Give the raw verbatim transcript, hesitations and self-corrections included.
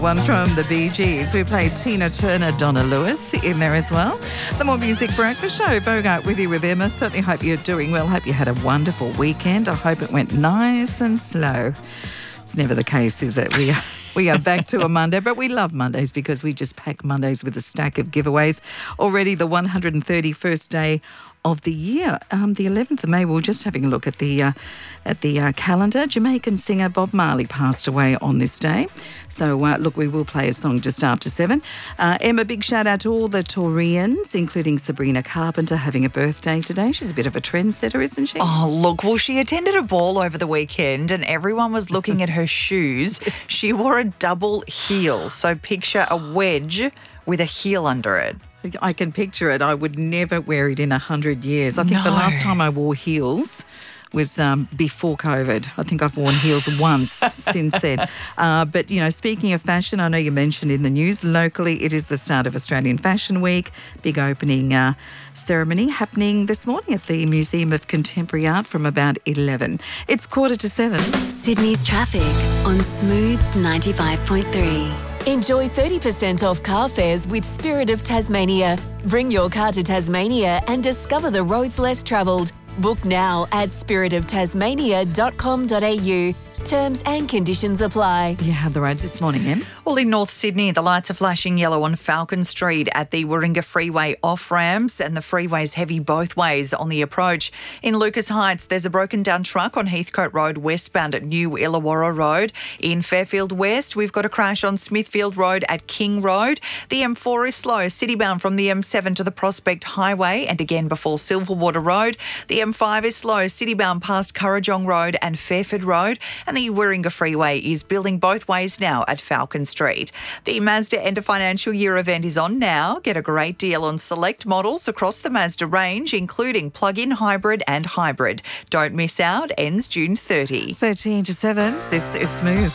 One from the Bee Gees. We played Tina Turner, Donna Lewis in there as well. The More Music Breakfast Show. Bogart with you with Emma. Certainly hope you're doing well. Hope you had a wonderful weekend. I hope it went nice and slow. It's never the case, is it? We are, we are back to a Monday, but we love Mondays because we just pack Mondays with a stack of giveaways. Already the one hundred thirty-first day of the year, um, the eleventh of May. We were just having a look at the uh, at the uh, calendar. Jamaican singer Bob Marley passed away on this day. So, uh, look, we will play a song just after seven. Uh, Emma, big shout out to all the Taurians, including Sabrina Carpenter, having a birthday today. She's a bit of a trendsetter, isn't she? Oh, look, well, she attended a ball over the weekend and everyone was looking at her shoes. She wore a double heel, so picture a wedge with a heel under it. I can picture it. I would never wear it in a hundred years. I think No. the last time I wore heels was um, before COVID. I think I've worn heels once since then. Uh, but, you know, speaking of fashion, I know you mentioned in the news, locally it is the start of Australian Fashion Week. Big opening uh, ceremony happening this morning at the Museum of Contemporary Art from about eleven. It's quarter to seven. Sydney's traffic on Smooth ninety-five point three. Enjoy thirty percent off car fares with Spirit of Tasmania. Bring your car to Tasmania and discover the roads less travelled. Book now at spirit of tasmania dot com dot a u. Terms and conditions apply. You had the roads this morning, Em? Well, in North Sydney, the lights are flashing yellow on Falcon Street at the Warringah Freeway off-ramps, and the freeway's heavy both ways on the approach. In Lucas Heights, there's a broken-down truck on Heathcote Road westbound at New Illawarra Road. In Fairfield West, we've got a crash on Smithfield Road at King Road. The M four is slow, citybound from the M seven to the Prospect Highway and again before Silverwater Road. The M five is slow, citybound past Currajong Road and Fairford Road. And the Warringah Freeway is building both ways now at Falcon Street. The Mazda End of Financial Year event is on now. Get a great deal on select models across the Mazda range, including plug-in hybrid and hybrid. Don't miss out. Ends June thirtieth. thirteen to seven. This is Smooth.